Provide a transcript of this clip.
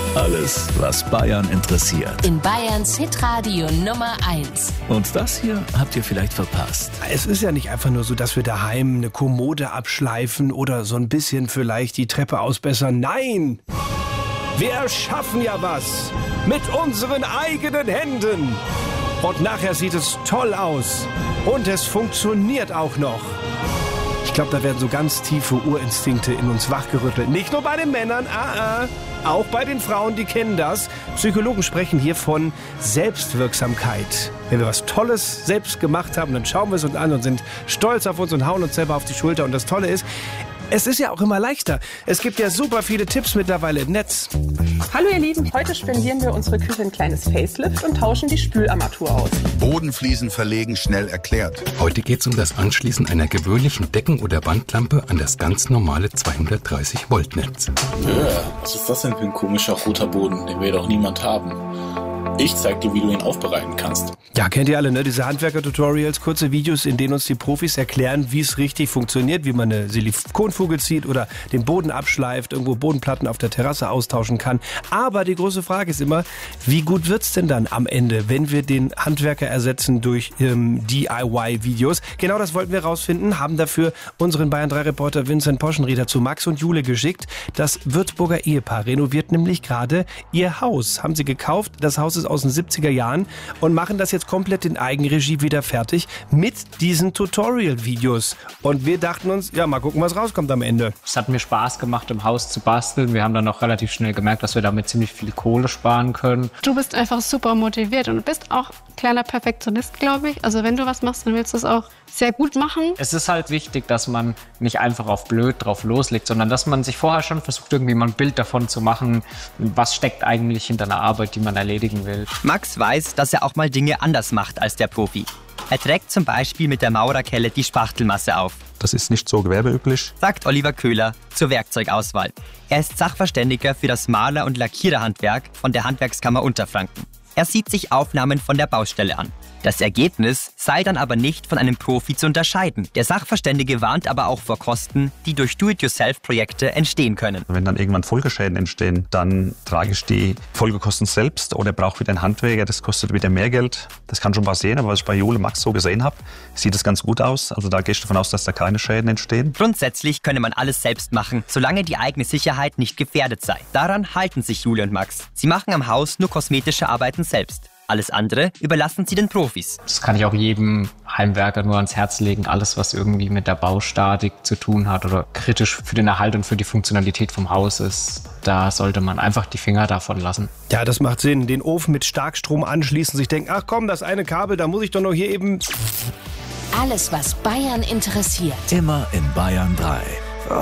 Alles, was Bayern interessiert. In Bayerns Hitradio Nummer 1. Und das hier habt ihr vielleicht verpasst. Es ist ja nicht einfach nur so, dass wir daheim eine Kommode abschleifen oder so ein bisschen vielleicht die Treppe ausbessern. Nein! Wir erschaffen ja was mit unseren eigenen Händen. Und nachher sieht es toll aus. Und es funktioniert auch noch. Ich glaube, da werden so ganz tiefe Urinstinkte in uns wachgerüttelt. Nicht nur bei den Männern, auch bei den Frauen, die kennen das. Psychologen sprechen hier von Selbstwirksamkeit. Wenn wir was Tolles selbst gemacht haben, dann schauen wir es uns an und sind stolz auf uns und hauen uns selber auf die Schulter. Und das Tolle ist, es ist ja auch immer leichter. Es gibt ja super viele Tipps mittlerweile im Netz. Hallo ihr Lieben, heute spendieren wir unsere Küche ein kleines Facelift und tauschen die Spülarmatur aus. Bodenfliesen verlegen, schnell erklärt. Heute geht es um das Anschließen einer gewöhnlichen Decken- oder Wandlampe an das ganz normale 230-Volt-Netz. Was ist das denn für ein komischer roter Boden, den wir doch niemand haben? Ich zeig dir, wie du ihn aufbereiten kannst. Ja, kennt ihr alle, ne? Diese Handwerker-Tutorials, kurze Videos, in denen uns die Profis erklären, wie es richtig funktioniert, wie man eine Silikonfuge zieht oder den Boden abschleift, irgendwo Bodenplatten auf der Terrasse austauschen kann. Aber die große Frage ist immer, wie gut wird's denn dann am Ende, wenn wir den Handwerker ersetzen durch DIY-Videos? Genau das wollten wir rausfinden, haben dafür unseren Bayern 3-Reporter Vincent Poschenrieder zu Max und Jule geschickt. Das Würzburger Ehepaar renoviert nämlich gerade ihr Haus. Haben sie gekauft, das Haus ist aus den 70er Jahren und machen das jetzt komplett in Eigenregie wieder fertig mit diesen Tutorial-Videos. Und wir dachten uns, ja, mal gucken, was rauskommt am Ende. Es hat mir Spaß gemacht, im Haus zu basteln. Wir haben dann auch relativ schnell gemerkt, dass wir damit ziemlich viel Kohle sparen können. Du bist einfach super motiviert und bist auch kleiner Perfektionist, glaube ich. Also wenn du was machst, dann willst du es auch sehr gut machen. Es ist halt wichtig, dass man nicht einfach auf blöd drauf loslegt, sondern dass man sich vorher schon versucht, irgendwie mal ein Bild davon zu machen, was steckt eigentlich hinter einer Arbeit, die man erledigen will. Max weiß, dass er auch mal Dinge anders macht als der Profi. Er trägt zum Beispiel mit der Maurerkelle die Spachtelmasse auf. Das ist nicht so gewerbeüblich, Sagt Oliver Köhler zur Werkzeugauswahl. Er ist Sachverständiger für das Maler- und Lackiererhandwerk von der Handwerkskammer Unterfranken. Er sieht sich Aufnahmen von der Baustelle an. Das Ergebnis sei dann aber nicht von einem Profi zu unterscheiden. Der Sachverständige warnt aber auch vor Kosten, die durch Do-it-yourself-Projekte entstehen können. wenn dann irgendwann Folgeschäden entstehen, dann trage ich die Folgekosten selbst oder brauche wieder einen Handwerker, das kostet wieder mehr Geld. Das kann schon passieren, aber was ich bei Jule und Max so gesehen habe, sieht es ganz gut aus. Also da gehe ich davon aus, dass da keine Schäden entstehen. Grundsätzlich könne man alles selbst machen, solange die eigene Sicherheit nicht gefährdet sei. Daran halten sich Jule und Max. Sie machen am Haus nur kosmetische Arbeiten selbst. Alles andere überlassen sie den Profis. Das kann ich auch jedem Heimwerker nur ans Herz legen. Alles, was irgendwie mit der Baustatik zu tun hat oder kritisch für den Erhalt und für die Funktionalität vom Haus ist, da sollte man einfach die Finger davon lassen. Ja, das macht Sinn. Den Ofen mit Starkstrom anschließen, sich denken, ach komm, das eine Kabel, da muss ich doch noch hier eben... Alles, was Bayern interessiert. Immer in Bayern 3.